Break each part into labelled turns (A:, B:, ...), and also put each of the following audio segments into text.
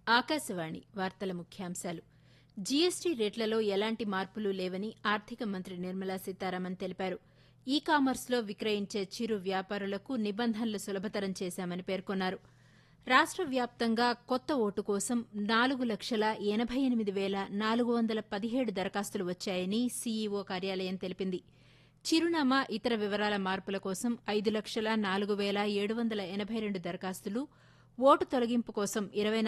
A: ఆకాశవాణి వార్తల ముఖ్యాంశాలు. జీఎస్టీ రేట్లలో ఎలాంటి మార్పులు లేవని ఆర్థిక మంత్రి నిర్మలా సీతారామన్ తెలిపారు. ఈ కామర్స్లో విక్రయించే చిరు వ్యాపారులకు నిబంధనలు సులభతరం చేశామని పేర్కొన్నారు. రాష్ట్ర వ్యాప్తంగా కొత్త ఓటు కోసం 4,88,417 దరఖాస్తులు వచ్చాయని సీఈఓ కార్యాలయం తెలిపింది. చిరునామా ఇతర వివరాల మార్పుల కోసం 5,04,782 దరఖాస్తులు, ఓటు తొలగింపు కోసం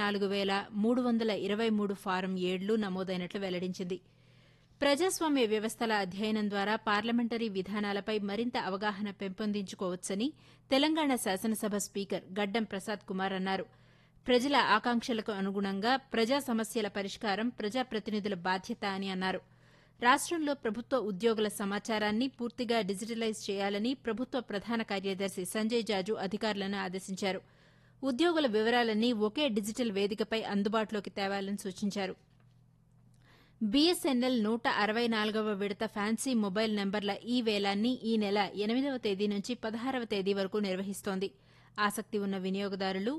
A: 24,323 ఫారం 7లు నమోదైనట్లు వెల్లడించింది. ప్రజాస్వామ్య వ్యవస్థల అధ్యయనం ద్వారా పార్లమెంటరీ విధానాలపై మరింత అవగాహన పెంపొందించుకోవచ్చని తెలంగాణ శాసనసభ స్పీకర్ గడ్డం ప్రసాద్ కుమార్ అన్నారు. ప్రజల ఆకాంక్షలకు అనుగుణంగా ప్రజా సమస్యల పరిష్కారం ప్రజాప్రతినిధుల బాధ్యత అని అన్నారు. రాష్టంలో ప్రభుత్వ ఉద్యోగుల సమాచారాన్ని పూర్తిగా డిజిటలైజ్ చేయాలని ప్రభుత్వ ప్రధాన కార్యదర్శి సంజయ్ జాజు అధికారులను ఆదేశించారు. ఉద్యోగుల వివరాలన్నీ ఒకే డిజిటల్ వేదికపై అందుబాటులోకి తేవాలని సూచించారు. బీఎస్ఎన్ఎల్ 164వ విడత ఫ్యాన్సీ మొబైల్ నంబర్ల ఈ వేలాన్ని ఈ నెల 8వ తేదీ నుంచి 16వ తేదీ వరకు నిర్వహిస్తోంది. ఆసక్తి ఉన్న వినియోగదారులు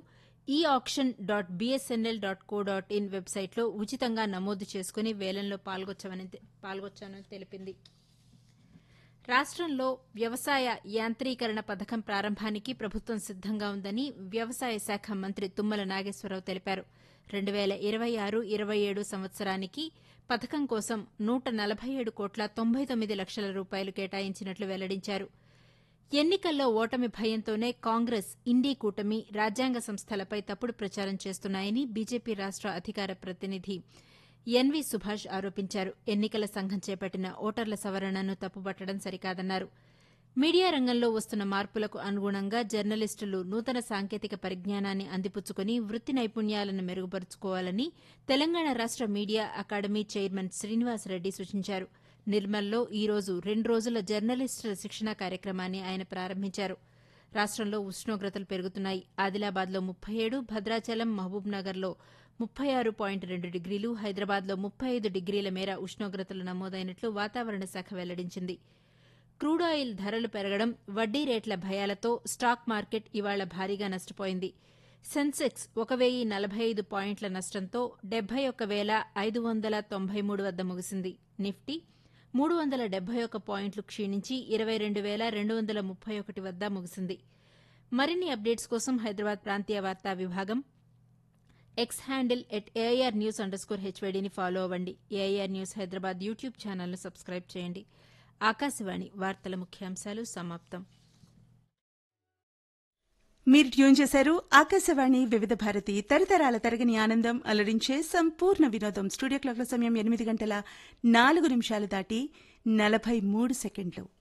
A: eauction.bsnl.co.in వెబ్సైట్లో ఉచితంగా నమోదు చేసుకుని వేలంలో పాల్గొచ్చని తెలిపింది. రాష్టంలో వ్యవసాయ యాంత్రీకరణ పథకం ప్రారంభానికి ప్రభుత్వం సిద్దంగా ఉందని వ్యవసాయ శాఖ మంత్రి తుమ్మల నాగేశ్వరరావు తెలిపారు. 2026-27 సంవత్సరానికి పథకం కోసం 147,99 లక్షల రూపాయలు కేటాయించినట్లు వెల్లడించారు. ఎన్నికల్లో ఓటమి భయంతోనే కాంగ్రెస్, ఇండీ కూటమి రాజ్యాంగ సంస్థలపై తప్పుడు ప్రచారం చేస్తున్నాయని బీజేపీ రాష్ట అధికార ప్రతినిధి ఎన్వీ సుభాష్ ఆరోపించారు. ఎన్నికల సంఘం చేపట్టిన ఓటర్ల సవరణను తప్పుబట్టడం సరికాదన్నారు. మీడియా రంగంలో వస్తున్న మార్పులకు అనుగుణంగా జర్నలిస్టులు నూతన సాంకేతిక పరిజ్ఞానాన్ని అందిపుచ్చుకుని వృత్తి నైపుణ్యాలను మెరుగుపరుచుకోవాలని తెలంగాణ రాష్ట మీడియా అకాడమీ చైర్మన్ శ్రీనివాసరెడ్డి సూచించారు. నిర్మల్లో ఈ రోజు 2 రోజుల జర్నలిస్టుల శిక్షణా కార్యక్రమాన్ని ఆయన ప్రారంభించారు. రాష్టంలో ఉష్ణోగ్రతలు పెరుగుతున్నాయి. ఆదిలాబాద్లో 37, భద్రాచలం, మహబూబ్నగర్లో 36.2 డిగ్రీలు, హైదరాబాద్లో 35 డిగ్రీల మేర ఉష్ణోగ్రతలు నమోదైనట్లు వాతావరణ శాఖ వెల్లడించింది. క్రూడాయిల్ ధరలు పెరగడం, వడ్డీ రేట్ల భయాలతో స్టాక్ మార్కెట్ ఇవాళ భారీగా నష్టపోయింది. సెన్సెక్స్ 1,045 పాయింట్ల నష్టంతో 71,593 వద్ద ముగిసింది. నిఫ్టీ 371 పాయింట్లు క్షీణించి 22,231 వద్ద ముగిసింది. మరిన్ని అప్డేట్స్ కోసం హైదరాబాద్ ప్రాంతీయ వార్తా విభాగం ఎక్స్ హ్యాండిల్ @AIRnews_HYDని ఫాలో అవ్వండి. ఏఐఆర్ న్యూస్ హైదరాబాద్ యూట్యూబ్ ఛానల్ను సబ్స్క్రైబ్ చేయండి. ఆకాశవాణి వార్తల ముఖ్యాంశాలు సమాప్తం.
B: మీరు ట్యూన్ చేశారు ఆకాశవాణి వివిధ భారతి, తరతరాల తరగని ఆనందం అలరించే సంపూర్ణ వినోదం. స్టూడియో క్లాక్ల సమయం 8 గంటల 4 నిమిషాలు దాటి 43 సెకండ్లు.